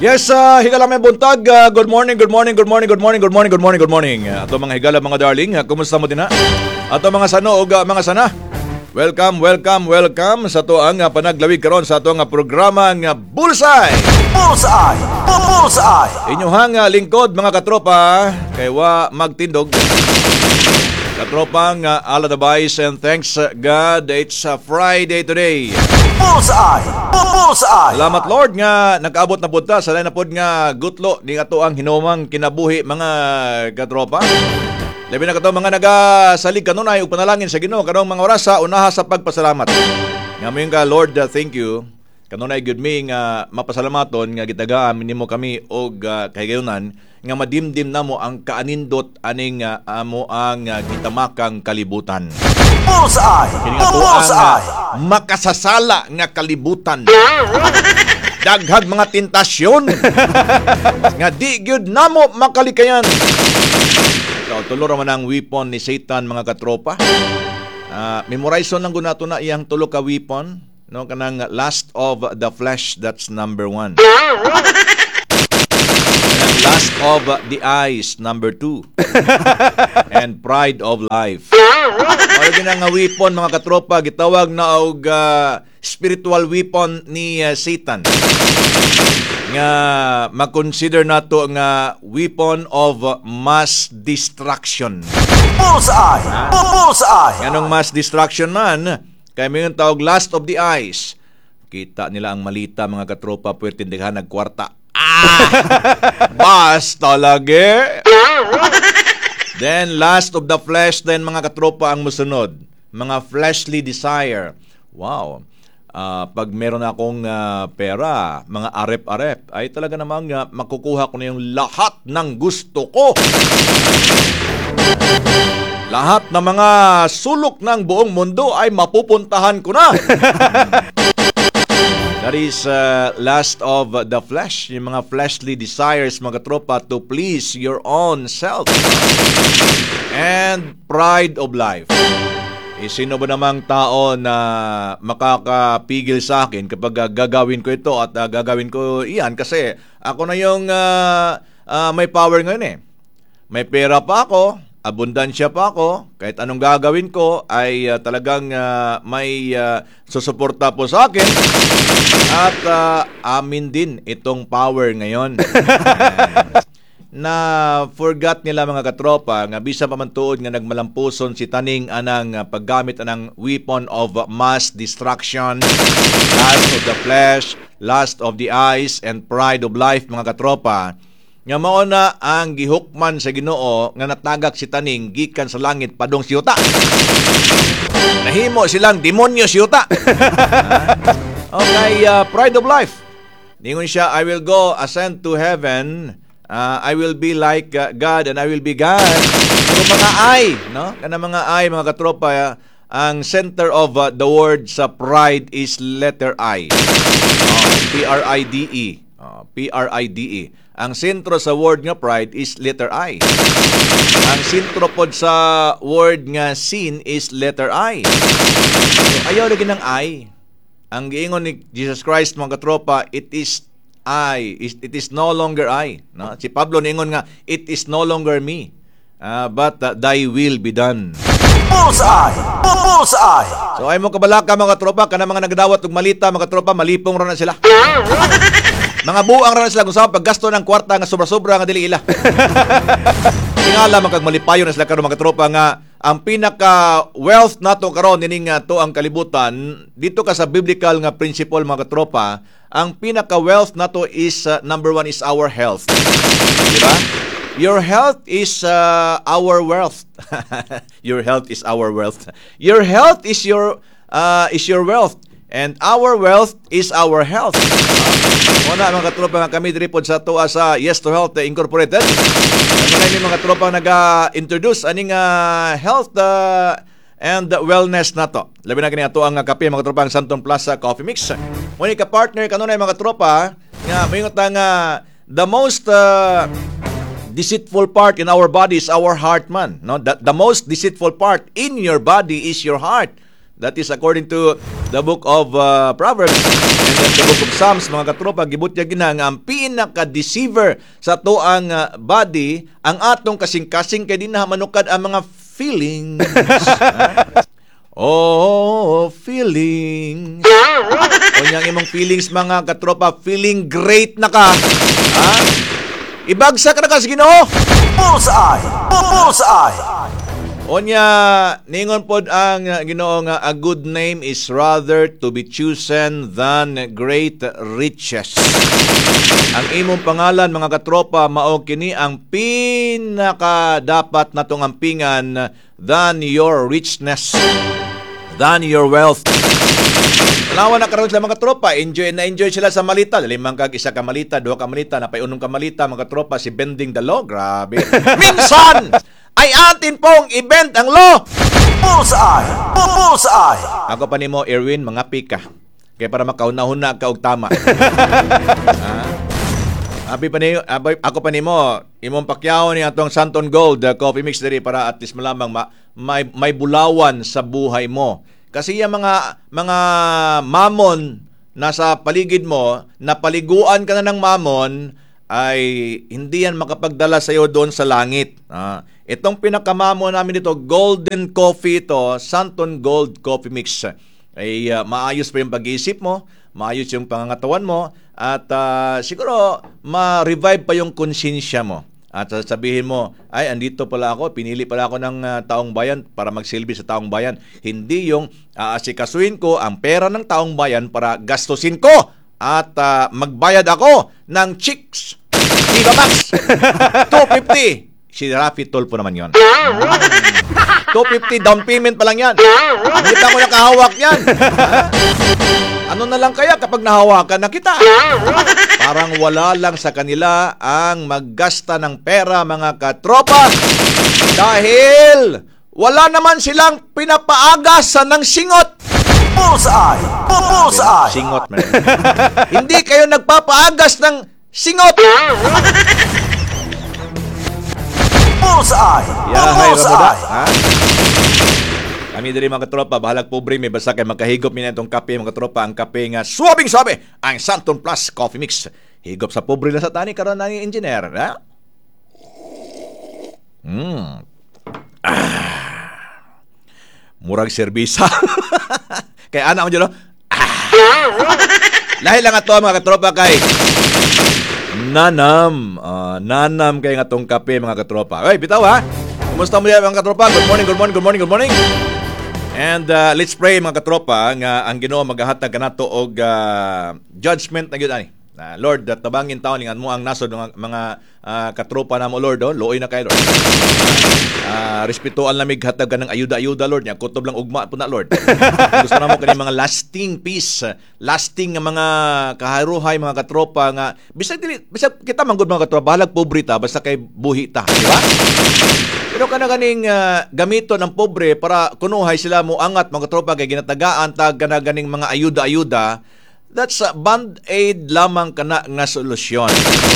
Yes, higala may buntag. Good morning, good morning, good morning, good morning, good morning, good morning, good morning. Ato mga higala mga darling, kumusta mo din ha? Ato mga sano o mga sana. Welcome, welcome, welcome sa to ang panaglawig karon sa ato nga programa nga Bullseye. Bullseye! Bullseye! Inyong lingkod mga katropa, kay wa magtindog. Katropang Aladabais and thanks God, it's Friday today. Bullseye! Bullseye! Salamat Lord nga nag-abot na punta sa na pod nga gutlo ni ato ang hinumang kinabuhi mga katropa. Labi na kato mga nagasalig kanunay ug panalangin sa Ginoo kanong mga oras sa unaha sa pagpasalamat. Ngayon ka Lord, thank you. Kanunay good me nga mapasalamaton nga gitagaan nimo kami og kahigayunan nga madimdim namo ang kaanindot aning amo ang gitamakang kalibutan. Bullseye! Kini nga Bullseye! makasasala nga kalibutan. Daghag mga tentasyon nga di gyud namo makalikayan. Tulo ra man ang weapon ni Satan mga katropa. Memorize lang gud nato na iyang tulo ka weapon, no, kanang lust of the flesh, that's number 1. Lust of the eyes, number 2. And pride of life. Mao gyud nga weapon mga katropa, gitawag na og spiritual weapon ni Satan. Nga makonsider nato nga weapon of mass destruction. Bullseye! Bullseye! Anong mass destruction man? Kaya may tawag lust of the eyes. Kita nila ang malita mga katropa, pwede tindighan nagkwarta. Basta lagi. Then lust of the flesh, then mga katropa ang musunod. Mga fleshly desire. Wow. Pag meron akong pera, mga arep-arep, ay talaga namang makukuha ko na yung lahat ng gusto ko. Lahat ng mga sulok ng buong mundo ay mapupuntahan ko na. That is lust of the flesh, yung mga fleshly desires, mga tropa, to please your own self. And pride of life. Sino ba namang tao na makakapigil sa akin kapag gagawin ko ito at gagawin ko iyan? Kasi ako na yung may power ngayon eh. May pera pa ako, abundansya pa ako, kahit anong gagawin ko ay talagang may susuporta po sa akin. At amin din itong power ngayon. Na forgot nila mga katropa nga bisa pa man tuod nga nagmalampuson si taning anang paggamit anang weapon of mass destruction, lust of the flesh, lust of the eyes, and pride of life mga katropa. Nga mao na ang gihukman sa Ginoo nga natagak si taning gikan sa langit padong siyuta. Nahimo silang demonyo siyuta. Okay, pride of life. Ningon siya, I will go ascend to heaven. I will be like God and I will be God. Pero mga ay, no? Kana mga ay, mga katropa, ang center of the word sa pride is letter I. P-R-I-D-E. P-R-I-D-E. Ang sentro sa word nga pride is letter I. Ang sentro pod sa word nga sin is letter I. So, ayaw na ginang I. Ang giingon ni Jesus Christ, mga katropa, it is no longer I. No? Si Pablo ningon nga, it is no longer me, but thy will be done. Bullseye! Bullseye! So ay mo kabalaka mga tropa, kana mga nagdawat og malita mga tropa, malipong ra na sila. Mga buang ra na sila kung saan paggasto ng kwarta nga sobra-sobra nga dili ila. Tingala magkag malipayon na sila karon mga tropa nga ang pinaka wealth nato karon nining to ang kalibutan dito ka sa biblical nga principle mga tropa. Ang pinaka-wealth nato is, number 1 is our health. Diba? Your health is our wealth. Your health is our wealth. Your health is your wealth. And our wealth is our health. Una mga tropa nga kami dripod sa tuwa sa Yes to Health Incorporated. Kami mga tropa nag-introduce aning health and wellness na to. Labi na kini ato ang kape mga tropa ang Santon Plaza Coffee Mix. Muni ka partner kanunay mga tropa nga mayingot nga the most deceitful part in our body is our heart man, no? The most deceitful part in your body is your heart. That is according to the book of Proverbs and then the book of Psalms, mga katropa. Gibutya gina nga ang pinaka-deceiver sa tuang body, ang atong kasing-kasing kay di na manukad ang mga feelings. Oh, feelings. O niyang imong feelings, mga katropa, feeling great na ka. Ha? Ibagsak na ka sa Ginoo. Bullseye! Bullseye! Onya, ningon pod ang Ginoo nga a good name is rather to be chosen than great riches. Ang imong pangalan, mga katropa, mao kini ang pinaka dapat natong ampingan than your richness, than your wealth. Nawa na karon sila, mga tropa, enjoy sila sa malita. Limang kag isa ka malita, duha ka malita, napay-unom ka malita, mga tropa, si bending the law. Grabe. Minsan ay atin pong event ang law. Bullseye! Bullseye! Ako pa nimo, Erwin, mga pika. Kaya para makaunahon na ka og tama. Ako pa nimo, imong pakyaw ni atong Santon Gold coffee mix diri para at least malamang may bulawan sa buhay mo. Kasi yung mga mamon nasa paligid mo, napaliguan ka na ng mamon, ay hindi yan makapagdala sa iyo doon sa langit. Itong pinakamamon namin dito, golden coffee ito, Santon Gold Coffee Mix. Ay maayos pa yung pag-iisip mo, maayos yung pangangatawan mo, at siguro ma-revive pa yung konsensya mo. At sabihin mo, ay, andito pala ako, pinili pala ako ng taong bayan para magsilbi sa taong bayan. Hindi yung aasikasuhin ko ang pera ng taong bayan para gastusin ko at magbayad ako ng chicks. Viva Max! 250. Si Rafi Tulfo naman yon. 250 down payment pa lang yan. Hindi pa ako nakahawak yan. Ano na lang kaya kapag nahawakan na kita? Parang wala lang sa kanila ang maggasta ng pera, mga katropa. Dahil wala naman silang pinapaagasan ng singot. Bullseye! Bullseye! Singot man. Hindi kayo nagpapaagas ng singot. Bullseye! Yahay, Raboda. Bullseye! Ha? Kami diri, mga katropa, bahalag pobre, may basta kay magkahigop niya itong kape, mga katropa. Ang kape nga suwabing-suwabe, ang Santon Plus Coffee Mix. Higop sa pobre na sa tani, karon na yung engineer. Ha? Murag serbisa. Kaya anak mo dyan, no? Lahi lang ato, mga katropa, kay nanam. Nanam kay nga tong kape, mga katropa. Ay, bitaw ha. Kumusta mo yan, mga katropa? Good morning, good morning, good morning, good morning. And let's pray, mga katropa, nga ang Ginoo maghahatag kanato og judgment na gyud ani. Lord, tabangin taon ningan mo ang nasod ng mga katropa namo, Lord. Luoy na kay Lord. Respetuan lamig hatag kanang ayuda-ayuda, Lord. Nya kutob lang ugma po na, Lord. Gusto namo kani mga lasting peace, lasting nga mga kaharuhay, mga katropa nga bisag kita manggod, mga katropa, balag pobre ta basta kay buhi ta, di ba? Pero kana ganing gamito ng pobre para kunuhay sila mo angat, mga tropa, kay ginatagaan tag kana ganing mga ayuda-ayuda. That's a band-aid lamang kana nga solusyon.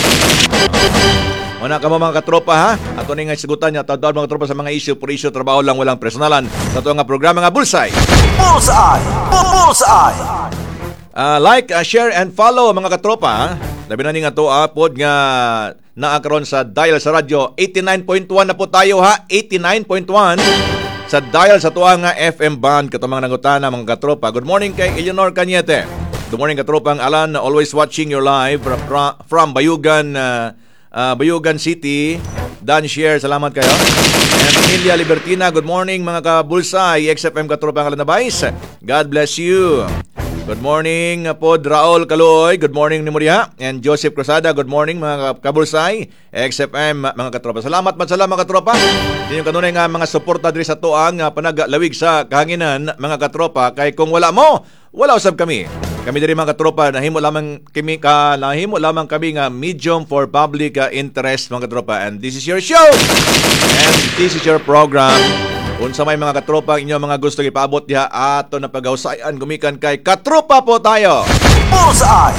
Una ka mo, mga katropa, ha? Ato ni nga sigutan niya taon mga tropa sa mga issue, por issue, trabaho lang, walang personalan. Sa ito nga programa nga Bullseye. Bullseye! Bullseye! Like, share, and follow, mga katropa, ha? Labi na nga ito, pod nga naakaroon sa dial sa radyo. 89.1 na po tayo, ha? 89.1 sa dial sa tuwa nga FM band. Katumang nangutana, mga katropa. Good morning kay Eleanor Cañete. Good morning, katropang Alan. Always watching your live from Bayugan, Bayugan City. Dan Share, salamat kayo. And Emilia Libertina, good morning, mga ka-Bullseye. XFM katropang Alan Nabais. God bless you. Good morning, Pod Raul Kaluoy. Good morning ni Muria. And Joseph Cruzada, good morning, mga kabulsay. XFM, mga katropa. Salamat, mga katropa. Yan yung kanunay nga mga suporta diri sa tuang panaglawig sa kahanginan, mga katropa. Kay kung wala mo, wala usab kami. Kami diri, mga katropa, nahimo lamang kami nga medium for public interest, mga katropa. And this is your show. And this is your program. Unsa may, mga katropa, inyo mga gusto ipaabot diha ato na pagausayan gumikan kay katropa po tayo. Bullseye!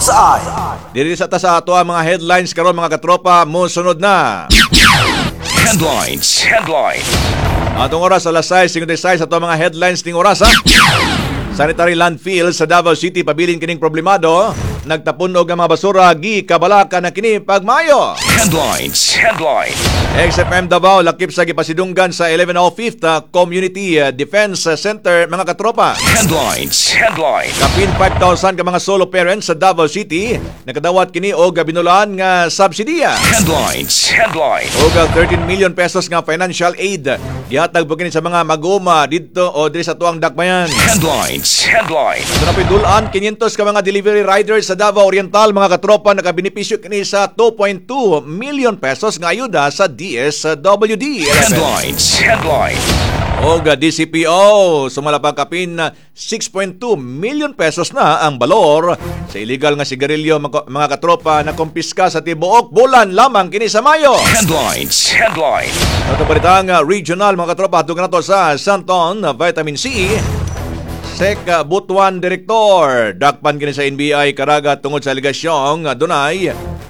Bullseye! Diri sa ato ang mga headlines karon, mga katropa, mo sunod na. Headlines. Headlines. Atong oras alas 6:56 sa ito mga headlines ning oras ha. Sanitary landfill sa Davao City pabilin kining problemado. Nagtapunog ang mga basura gi kabalaka na kini pagmayo. Headlines. Headlines. XFM Davao lakip sa gipasidunggan sa 1105th Community Defense Center mga katropa. Headlines. Headlines. Kapin 5,000 ka mga solo parents sa Davao City nakadawat kini og binulaan nga subsidiya. Headlines. Headlines. Og 13 million pesos nga financial aid gihatag po kini sa mga mag-uuma dito o diri sa tuang dakbayan. Headlines. Headlines. Ito na pidulaan 500 ka mga delivery riders sa Davao Oriental mga katropa nakabenepisyo kini sa 2.2 million pesos nga ayuda sa DSWD. Headlines. Headlines. Og DCPO sumalapang kapin 6.2 million pesos na ang balor sa illegal nga sigarilyo mga katropa na kumpiska sa tibuok bulan lamang kini sa Mayo. Headlines. Headlines. Ito balitang regional mga katropa hatog na to sa Santon Vitamin C. Sek Butuan Direktor dakpan kini sa NBI karaga tungod sa aligasyong dunay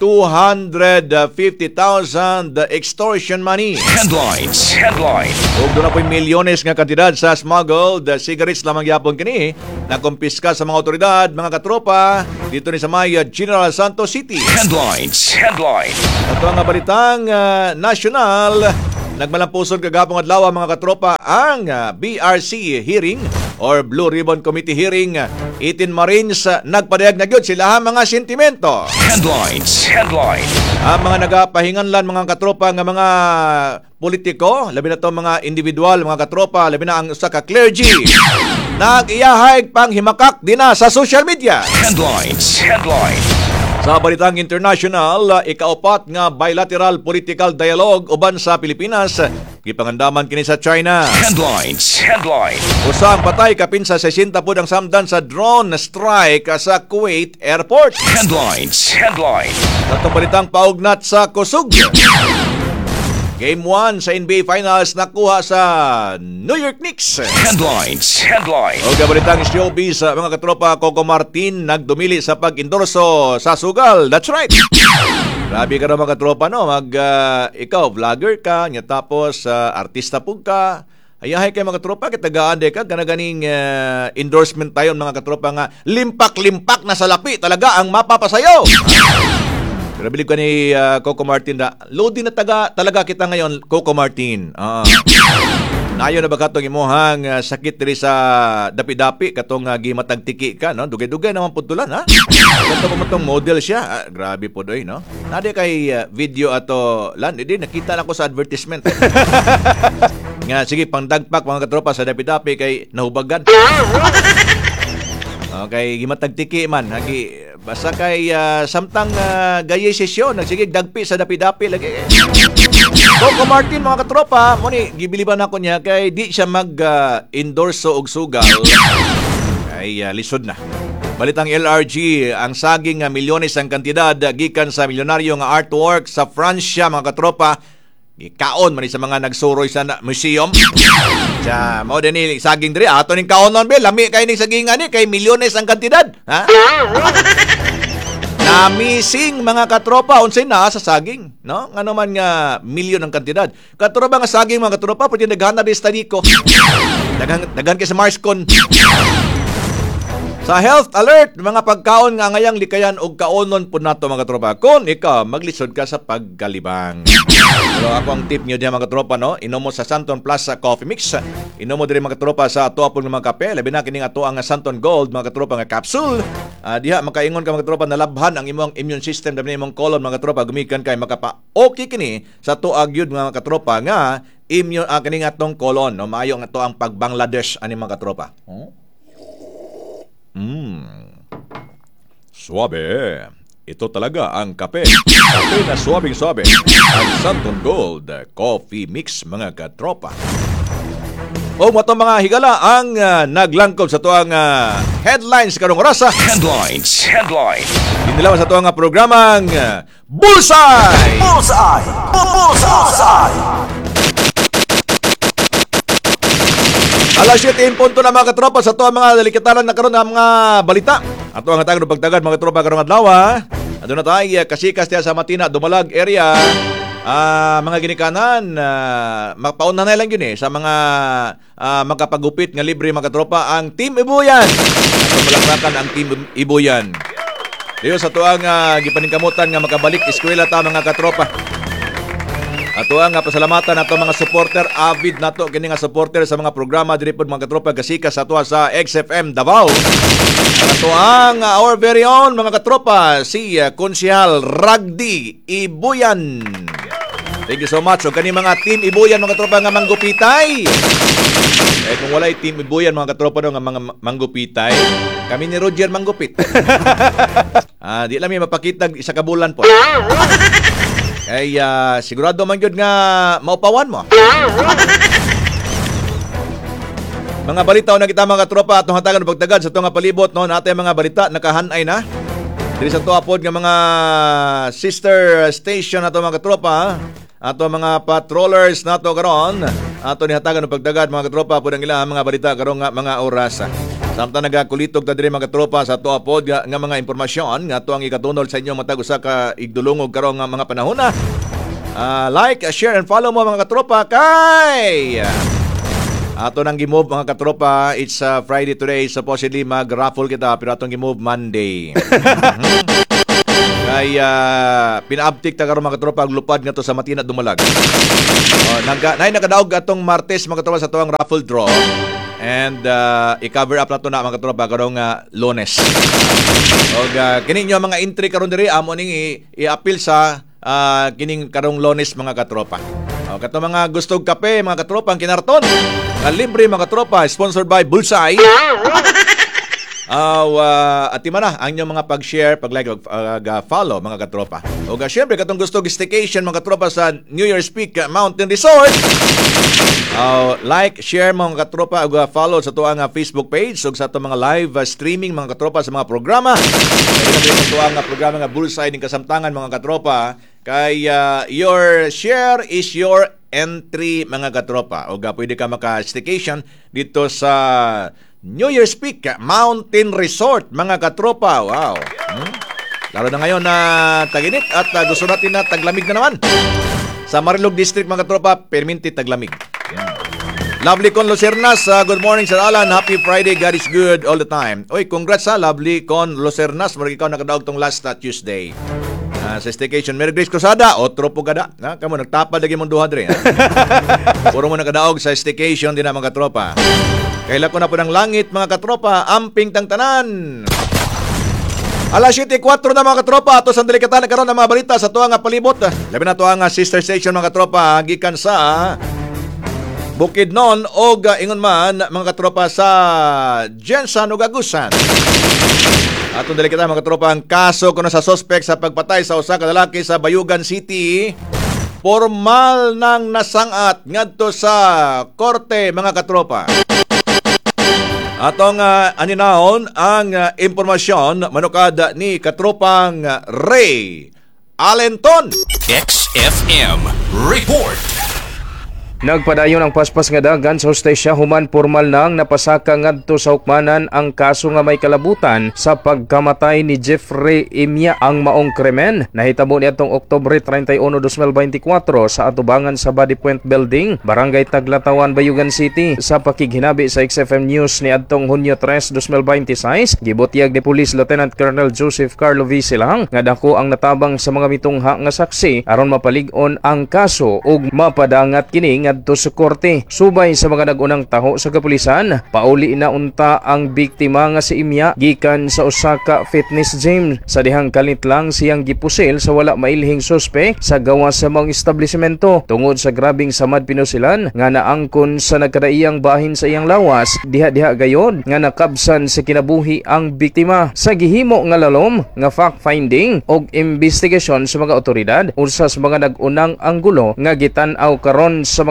250,000 extortion money. Headlines. Headlines. Ug doon na po'y milyones nga kantidad sa smuggled cigarettes lamang yapon kini na kumpiska sa mga otoridad mga katropa dito ni sa may General Santos City. Headlines. Headlines. Ato ang balitang national. Nagmalampuson kagapong adlaw mga katropa ang BRC hearing or Blue Ribbon Committee hearing. 18 Marines nagpadayag na gyud sila mga sentimento. Headlines. Headlines. Ang mga nagapahinganlan mga katropa nga mga politiko, labi na to mga individual mga katropa, labi na ang usa ka clergy. Nag-iyahayag pang himakak dina sa social media. Headlines. Headlines. Sa balitang international, ikaapat nga bilateral political dialogue uban sa Pilipinas, gipangandaman kini sa China. Headlines. Headlines. Usa ang patay kapin sa 60 pud ang samdan sa drone strike sa Kuwait Airport. Headlines. Headlines. Sa balitang paugnat sa kusog. Game 1 sa NBA Finals nakuha sa New York Knicks. Headlines. Headlines. O balitang showbiz mga katropa, Coco Martin nagdumili sa pag-endorso sa sugal. That's right. Grabe ka na mga katropa no. Ikaw vlogger ka, nya tapos artista pug ka. Ayahay kayo mga katropa, kitagaan de ka, ganaganing endorsement tayo mga katropa nga limpak-limpak na salapi talaga ang mapapasayo. Pero bilib ka ni Coco Martin na loading na talaga kita ngayon, Coco Martin. Nayo na ba katong imuhang sakit diri sa dapi-dapi katong gimatagtiki ka no? Dugay-dugay naman putulan ha. Kato mo tong model siya. Grabe po doy no. Nade kay video ato lan di nakita na ko sa advertisement. Nga sige pangdagpak mga katropa sa dapi-dapi kay nahubagan. Okay, gimatagtiki man. Basta kay samtang gayay sesyon, nagsigig dagpi sa dapi-dapi lagi. Coco Martin mga katropa, mo ni gibiliban ako niya kay di siya mag-endorso og sugal. Ay lisod na. Balitang LRG, ang saging milyones ang kantidad gikan sa milyonaryo nga artwork sa Francia mga katropa. Kaon man sa mga nagsuroy sa museum. Sa mo din ni saging diri ato ning kaonon be lami kay ning saging ani kay milyones ang kantidad, ha? Na missing mga katropa unsay na sa saging, no? Ngano man nga milyon ang kantidad. Katropa nga saging mga katropa pwede naghana di stadiko. Dagan kay sa Marscon. Sa health alert, mga pagkaon nga ngayang likayan og kaonon pud nato mga katropa. Kung ikaw maglisod ka sa pagkalibang. Pero ako ang tip niyo diyan mga katropa no, inom mo sa Santon Plus Coffee Mix. Inom mo diri mga katropa sa ato apong mga kape, labi na kining ato ang Santon Gold mga katropa nga capsule. Diha makaingon ka mga katropa na labhan ang imong immune system labi na imong colon mga katropa gumikan kay makapa okay kini sa tuag yun mga katropa nga immune kining atong colon no, maayo nga to ang pag-Bangladesh ani mga katropa. Suabe. Ito talaga ang kape. Kape na suabing-suabe. Ang Santon Gold Coffee Mix mga katropa. O mato mga higala ang naglangkob sa tuang headlines karong orasa. Headlines. Headlines. Inilawan sa tuang programang Bullseye! Bullseye! Bullseye! Alas 7 punto na mga katropa sa tuang mga delikataran na karon ng mga balita. Ato ang tagad pagtagad mga katropa karong adlaw. Aduna tay kasikas tiya sa Matina Dumalag area. Mga ginikanan, mapauna na lang yun sa mga magkapagupit nga libre mga katropa ang Team Ibuyan. Palakpakan ang Team Ibuyan. Diyo sa tuang gipaningkamutan nga makabalik eskwela ta mga katropa. Ato ang pasalamatan nato mga supporter, avid nato kini nga supporter sa mga programa diri pod mga katropa gasika sa tuwa sa XFM Davao. Ato ang our very own mga katropa si Konsehal Ragdi Ibuyan. Thank you so much. O kani mga Team Ibuyan mga katropa nga manggupitay. Kung walay Team Ibuyan mga katropa nga mga manggupitay, kami ni Roger manggupit. Di lang may mapakita isa ka bulan po. Ay sigurado man gyud nga maupawan mo. Mga balita na kita mga tropa atong hatagan pagtagad sa nga palibot no natay mga balita nakahanay na. Diri sa tuwa pod nga mga sister station ato mga tropa, ato mga patrollers nato karon, ato ni hatagan pagtagad mga tropa pod ang ilang mga balita karon nga mga oras. Samtang nagakulitog ta diri mga tropa sa tuwa pod nga mga impormasyon nga ato ang ikatunol sa inyo matag usa ka igdulungog karon nga mga panahon na. Like, share and follow mo mga katropa kay ato nang gimove mga katropa. It's Friday today, supposedly mag-raffle kita pero atong gimove Monday. Kay pinaabtik ta karon mga katropa lupad nga to sa Matina Dumalag. Nakadaog atong Martes mga katropa sa tuwang raffle draw. And i-cover up na to na mga katropa karong Lunes. Og kining nyo mga entry karon diri amo ning i-appeal sa kining karong Lunes mga katropa. Kato mga gustong kape mga katropa ang kinarton. Libre mga katropa, sponsored by Bullseye. Atima na ang inyong mga pag-share, pag-like, pag-follow mga katropa. O syempre, katong gusto staycation mga katropa sa New Year's Peak Mountain Resort. Like, share mga katropa, o follow sa tuang Facebook page o sa itong mga live streaming mga katropa sa mga programa. Kaya sa tuang programa nga Bullseye ng Kasamtangan mga katropa. Kay your share is your entry mga katropa. O pwede ka maka-staycation dito sa New Year's Peak Mountain Resort mga katropa. Wow. Lalo na ngayon na taginit at gusto natin na taglamig na naman. Sa Marilog District mga katropa, perminti taglamig. Lovely Con Lucernas, good morning Sir Alan. Happy Friday, God is good all the time. Oy, congrats Lovely Con Lucernas. Marag ikaw nakadaog tong last Tuesday. Sa staycation, Mary Grace Cruzada, otro po kada. Kamu nagtapad lagi mong duha dre. Puro mo nakadaog sa staycation din na mga katropa. Kaila ko na po ng langit mga katropa, amping tang tanan. Alas 7:04 na mga katropa, ato sandali kata nagkaroon ng mga balita sa tuwang palibot. Labi na tuwang sister station mga katropa, gikan sa Bukidnon o ingon man mga katropa sa Jensan o Gagusan. Atong dali kita mga katropa ang kaso kuno sa suspect sa pagpatay sa usa ka lalaki sa Bayugan City. Formal nang nasangat ngadto sa korte mga katropa. Atong aninahon ang impormasyon manukad ni katropang Ray Alenton. XFM Report. Nagpadayon ang paspas nga dagan sa hostesya human formal nang napasaka ngadto sa hukmanan ang kaso nga may kalabutan sa pagkamatay ni Jeffrey Imya ang maong krimen. Nahitabo niadtong Oktubre 31, 2024 sa atubangan sa Body Point Building, Barangay Taglatawan, Bayugan City. Sa pakighinabi sa XFM News niadtong Hunyo 3, 2026, gibutyag ni Police Lieutenant Colonel Joseph Carlo V. Silang nga dako ang natabang sa mga mitungha nga saksi aron mapalig-on ang kaso ug mapadangat kini ngadto sa korte. Subay sa mga nagunang taho sa kapulisan, pauli na unta ang biktima nga si Imya gikan sa usa ka fitness gym. Sa dihang kalit lang siyang gipusil sa wala mailhing suspek sa gawas sa mga establishmento tungod sa grabing samad pinusilan nga naangkon sa nagkadaiyang bahin sa iyang lawas. Diha-diha gayod nga nakabsan sa kinabuhi ang biktima. Sa gihimo nga lalom nga fact-finding og investigasyon sa mga otoridad, usa sa mga nagunang anggulo nga gitan-aw karon sa mga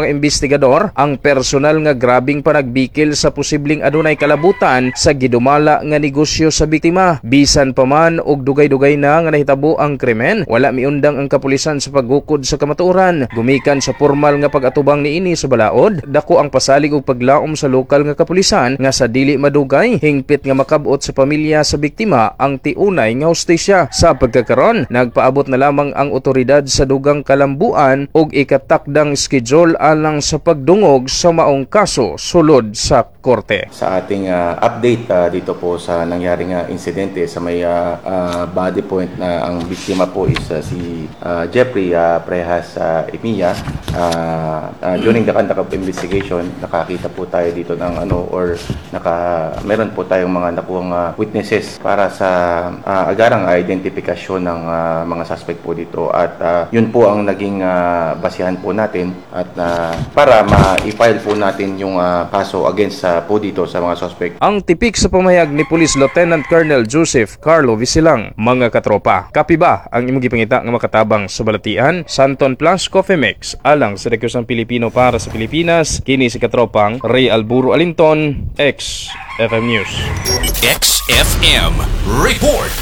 mga investigador ang personal nga grabing panagbikil sa posibleng adunay kalabutan sa gidumala nga negosyo sa biktima. Bisan pa man og dugay-dugay na nga nahitabo ang krimen, wala miundang ang kapulisan sa paggukod sa kamatuoran. Gumikan sa formal nga pag-atubang niini sa balaod, dako ang pasalig og paglaom sa lokal nga kapulisan nga sa dili madugay hingpit nga makabot sa pamilya sa biktima ang tiunay nga hustisya. Sa pagkakaron, nagpaabot na lamang ang otoridad sa dugang kalambuan og ikatakdang schedule alang sa pagdungog sa maong kaso sulod sa korte. Sa ating update dito po sa nangyaring insidente sa may body point na ang biktima po is si Jeffrey Prehas Emiya. During the conduct of investigation, nakakita po tayo dito ng meron po tayong mga nakuhang witnesses para sa agarang identifikasyon ng mga suspect po dito at yun po ang naging basihan po natin at para ma-file po natin yung kaso against po dito sa mga suspect. Ang tipik sa pamahayag ni Police Lieutenant Colonel Joseph Carlo Visilang, mga katropa, kapi ba ang imong gipangita nga makatabang sa balatian? Santon Plus Coffee Mix alang sa Rekusang Pilipino para sa Pilipinas, kini si katropang Ray Alburo Alinton, XFM News. XFM Report.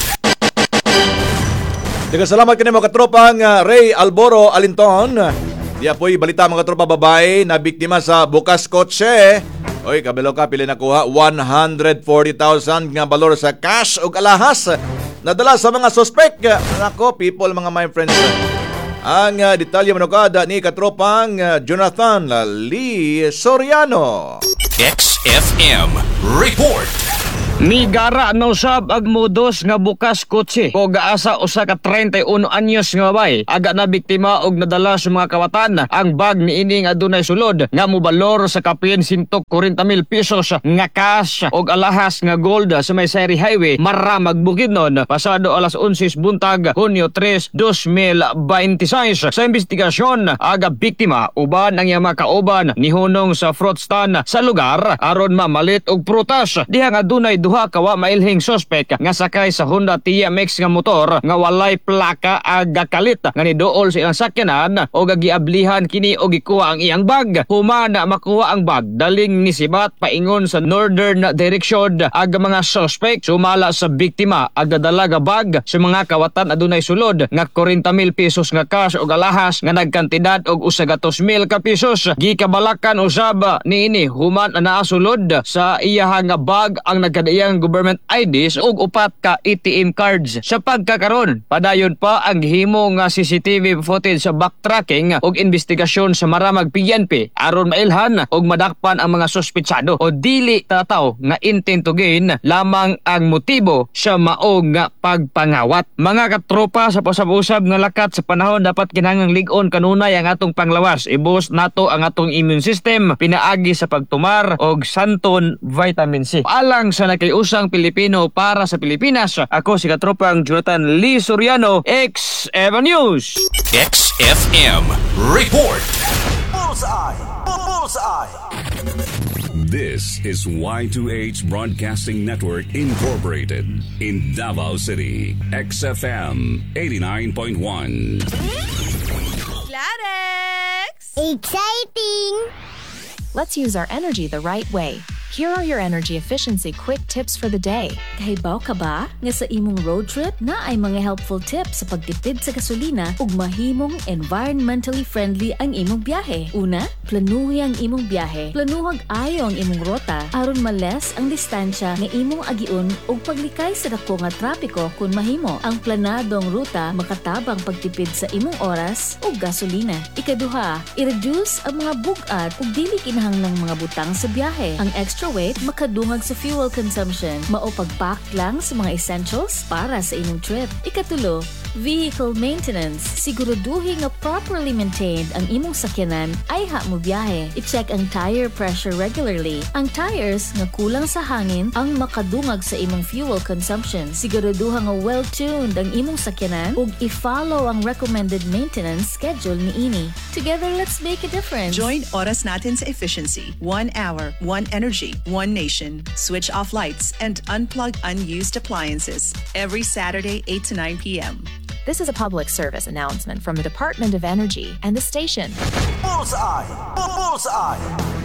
Salamat kini mga katropang Ray Alboro Alinton. Diya po'y balita mga tropa, babae na biktima sa bukas kotse. Oy, kabalo ka, pili nakuha 140,000 nga balor sa cash o alahas nadala sa mga suspect. Nako, people, mga my friends. Ang detalye manukada ni katropang Jonathan Lee Soriano. XFM Report. Migara na usab ag modus nga bukas kotse ko gaasa usa ka 31 anyos nga babae aga na biktima og nadala sa mga kawatan ang bag niini nga adunay sulod nga mobalor sa kapin 140,000 pesos nga cash og alahas nga gold sa may Seri Highway Maramag Bukidnon pasado alas 11 buntag Hunyo 3, 2026. Sa investigasyon aga biktima uban ang iyang mga kauban nihunong sa fruit stand sa lugar aron mamalit og prutas diha nga adunay duha kawa mailhing suspect nga sakay sa Honda TMX nga motor nga walay plaka aga kalit nga niduol sa ilang sakyanan o giablihan kini og gikuha ang iyang bag. Humana makuha ang bag daling nisibat paingon sa northern direction aga mga suspect sumala sa biktima aga dala nga bag sa mga kawatan adunay sulod nga 40,000 pesos nga cash og alahas nga nagkantidad og 100,000 ka pesos. Gikabalakan usab niini human na sulod sa iyang nga bag ang nagkadaiyang government IDs ug upat ka ATM cards. Sa pagkakaron, padayon pa ang himo nga CCTV footage sa backtracking ug investigasyon sa Maramag PNP aron mailhan ug madakpan ang mga suspetsado o dili tataw nga intent to gain lamang ang motibo sa maong nga pagpangawat. Mga katropa, sa pasab-usab nga lakat sa panahon dapat kinahanglang lig-on kanunay ang atong panglawas. Ibus nato ang atong immune system pinaagi sa pagtumar og santon vitamin C. Alang sa nakiusang Pilipino para sa Pilipinas, ako si katropang Jonathan Lee Soriano, XFM News. XFM Report. This is Y2H Broadcasting Network Incorporated in Davao City. XFM 89.1. Clarex! Exciting! Let's use our energy the right way. Here are your energy efficiency quick tips for the day. Kahibaw ka ba nga sa imong road trip na ay mga helpful tips sa pagtipid sa gasolina ug mahimong environmentally friendly ang imong biyahe? Una, planuhi ang imong biyahe. Planuhag ayo ang imong rota aron males ang distansya nga imong agiun ug paglikay sa dako nga trapiko kung mahimo. Ang planadong ruta makatabang pagtipid sa imong oras ug gasolina. Ikaduha, i-reduce ang mga bug-at ug dili kinahanglang mga butang sa biyahe. Ang extra weight makadungag sa fuel consumption. Mao pag-pack lang sa mga essentials para sa imong trip. Ikatulo, vehicle maintenance. Siguraduhin nga properly maintained ang imong sakyanan ay mo biyahe. I-check ang tire pressure regularly. Ang tires nga kulang sa hangin ang makadungag sa imong fuel consumption. Siguraduhan nga well-tuned ang imong sakyanan ug i-follow ang recommended maintenance schedule niini. Together, let's make a difference. Join Oras Natin sa Efficiency. 1 hour, 1 energy, 1 nation. Switch off lights and unplug unused appliances every Saturday 8 to 9 p.m. This is a public service announcement from the Department of Energy and the station. Bullseye! Bullseye!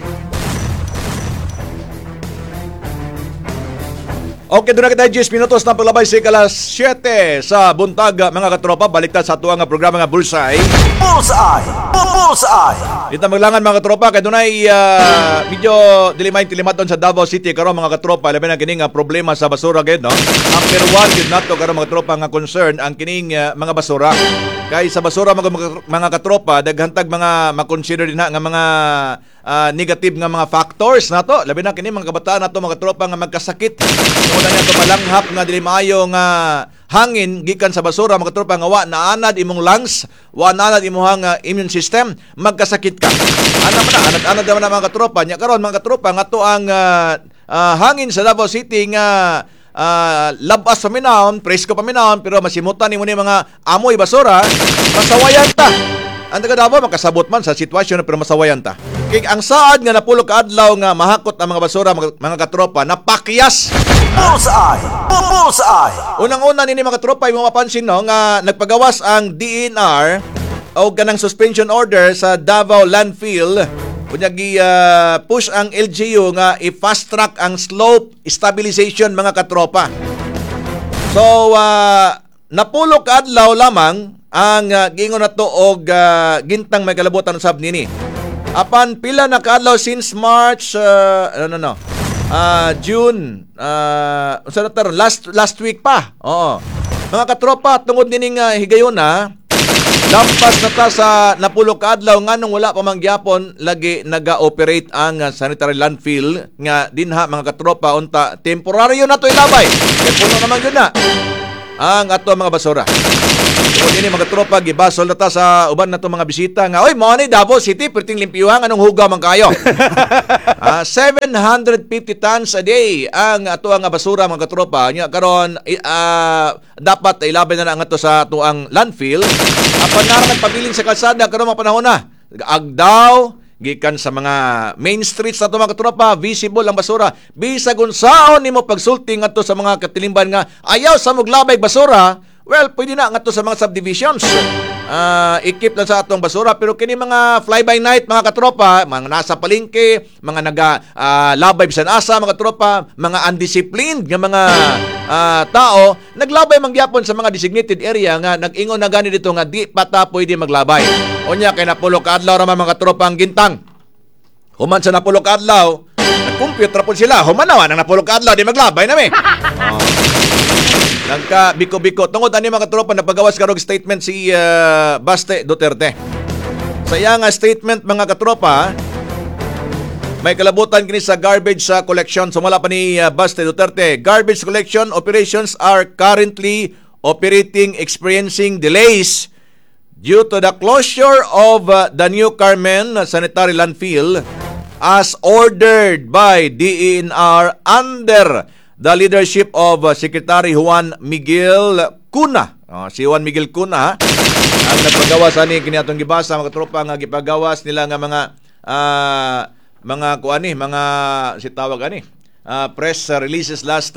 Okay, doon na kita 10 minutos na paglabay sa ikalas 7 sa buntag, mga katropa. Baliktad sa tuwang programa nga Bullseye. Bullseye! Bullseye! Dito maglangan, mga katropa, kaya doon ay medyo dilimay-tilimaton sa Davao City karon, mga katropa. Labi na kining problema sa basura gayud, no? Number 1 yun nato karon, mga katropa, nga concern ang kining mga basura. Kay sa basura, mga katropa, daghantag mga makonsider din nga mga negative nga mga factors nato. Labi na kini mga kabataan nato, mga katropa, nga magkasakit. Una niya ito malanghap nga dili maayo nga hangin gikan sa basura, mga katropa, nga wa naanad imong lungs, wa naanad imong immune system, magkasakit ka. Anad naman mga katropa. Nya karon, mga katropa, nga to ang hangin sa Davao City nga labas paminahon, presko paminahon, pero masimutan ni mo ni mga amoy basura, masawayan ta. Ang taga-Davao makasabot man sa sitwasyon pero masawayan ta. Kaya ang saad nga napulog adlaw nga mahakot ang mga basura, mga katropa, napakyas. Bullseye! Bullseye! Unang-una nini, mga katropa, yung mapapansin, no, nga nagpagawas ang DENR o ganang suspension order sa Davao Landfill. Kunyagi push ang LGU nga i-fast track ang slope stabilization, mga katropa. So napulog adlaw lamang ang gingon na to og gintang may kalabutan sab nini. Apan pila na kaadlaw since March June last week pa. Oo. Mga katropa, tungod nining higayon na lampas na ta sa napulog kaadlaw nganong wala pa mangyapon lagi naga-operate ang sanitary landfill nga dinha, mga katropa, unta temporaryo na to ilabay. Kaya puno naman yun na ang ato mga basura. Kung ini, mga tropa, gibasol na ta sa uban na to mga bisita nga, oy, mo ni Davao City, perting limpiyuhan, anong hugaw man kayo? 750 tons a day ang ato ang basura, mga tropa. Nya karon dapat ilabay na ang ato sa tuang landfill. Apan na nagpabilin sa kalsada karon mga panahon na. Agdaw gikan sa mga main streets na ito, mga tropa, visible ang basura. Bisag unsaon nimo pagsulti ngadto sa mga katilimban nga ayaw sa muglabay basura, well, pwede na ngadto sa mga subdivisions. Ikip lang sa atong basura, pero kini mga fly by night, mga katropa, mga nasa palengke, mga labay bisan asa, mga tropa, mga undisciplined nga mga tao, naglabay mangyapon sa mga designated area nga nag-ingon na gani dito nga di pata pwede maglabay. Unya kay napulog adlaw ra mga tropa ang gintang. Human sa napulog adlaw, nag-compute ra pud sila. Human naman ang napulog adlaw di maglabay nami. Nagka biko-biko. Tungod ani, mga tropa, napagawas karong statement si Baste Duterte. Sa iyang statement, mga katropa, may kalabutan kini sa garbage collection. Sumala pa ni Baste Duterte. Garbage collection operations are currently experiencing delays due to the closure of the New Carmen Sanitary Landfill as ordered by DENR under the leadership of Secretary Juan Miguel Cuna. Si Juan Miguel Cuna ang nagpagawas ani kini atong gibasa, mga tropa, nga gipagawas nila nga mga kuani, mga sitawag ani press releases last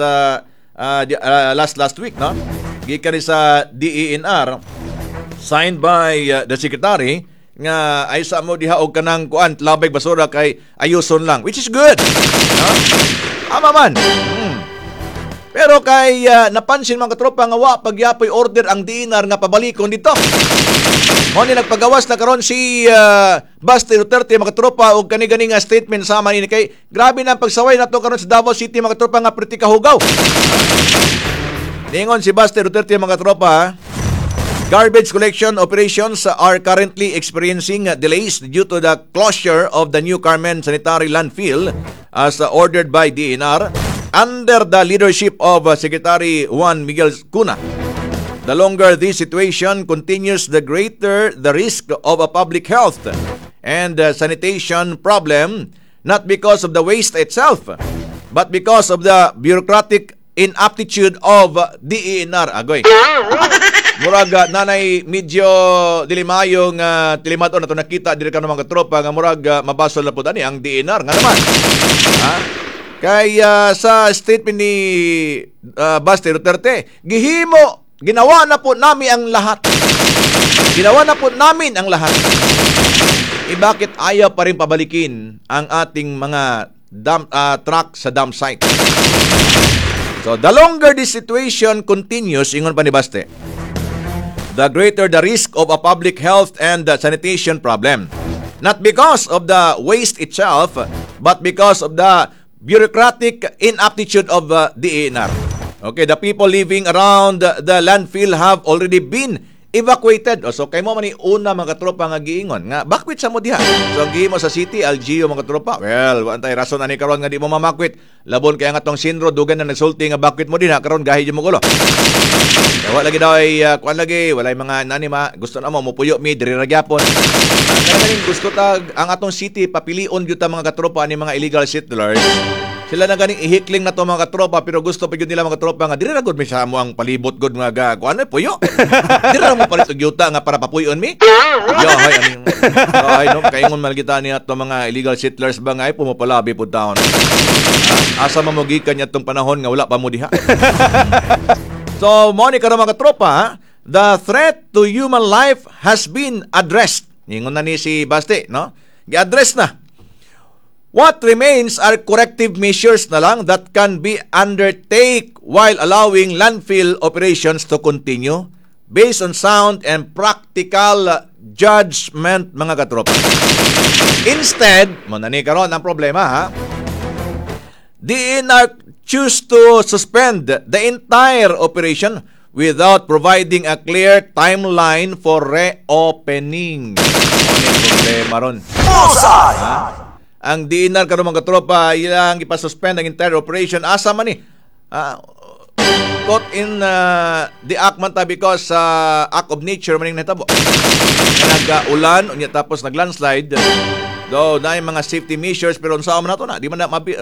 week, no? Gikan sa DENR, signed by the secretary, nga ay sa mo diha og kanang kuan labay basura kay ayuson lang, which is good, no? Ama man. Pero kay napansin, mga katropa, nga wa pagyapoy order ang DENR nga pabalikon dito. Mo ni nagpagawas na karon si Baste Duterte, mga katropa, og kani-gani nga statement sa man ni kay grabe na pagsaway nato karon sa Davao City, mga katropa, nga pretty kahugaw. Ningon si Baste Duterte, mga katropa, garbage collection operations are currently experiencing delays due to the closure of the New Carmen Sanitary Landfill as ordered by DENR under the leadership of Secretary Juan Miguel Cuna. The longer this situation continues, the greater the risk of a public health and sanitation problem, not because of the waste itself, but because of the bureaucratic inaptitude of DENR. Agoy. Murag nanay medyo dilimayong tilimaton na ito nakita diri ka ng mga tropa nga murag mabasol na po ani ang DENR nga naman. Kaya sa statement ni Baste Duterte, gihimo Ginawa na po namin ang lahat. Ginawa na po namin ang lahat. Bakit ayaw pa rin pabalikin ang ating mga truck sa dump site? So, the longer this situation continues, ingon pa ni Baste, the greater the risk of a public health and sanitation problem. Not because of the waste itself, but because of the bureaucratic inaptitude of the ANR. Okay, the people living around the landfill have already been evacuated. So, kay mo man una mga katropa nga giingon nga bakwit sa mo diha. So, ang gihimo sa city, LGU mga katropa. Well, wantay rason ani karon nga di mo mamakwit. Labon kaya nga tong Sinro dugan na nagsulti nga bakwit mo diha karon gahi mo gulo. Wala lagi daw ay kuan lagi, walay mga nanima gusto na mo mupuyo mi diri ra gyapon. Kaya gusto tag ang atong city papilion gyud ta mga katropa ani mga illegal settlers. Sila na ganing ihikling na to mga katropa pero gusto pa gyud nila mga katropa nga diri ra gud mi sa mo ang palibot gud nga kuan puyo. Diri ra mo palit og yuta nga para papuyon mi. Yo hay ay no kaingon malgita niya to mga illegal settlers ba nga ay pumapalabi pud taon. Asa mamugikan niya tong panahon nga wala pa mo diha. So, mo ni karon mga katropa, the threat to human life has been addressed. Ningon na ni si Baste, no? Gi-address na. What remains are corrective measures na lang that can be undertake while allowing landfill operations to continue based on sound and practical judgment, mga katropa. Instead, mo na ni karon ang problema, ha? DNR choose to suspend the entire operation without providing a clear timeline for reopening. Ano yung problema ron? Bullseye! Ang DNR karon mga katropa, ilang ipasuspend ang entire operation. Asa man ni? Caught in the act man ta because act of nature maning nahitabo. Nag-ulan, unya tapos nag-landslide. Though na yung mga safety measures pero unsa man nato na, di man na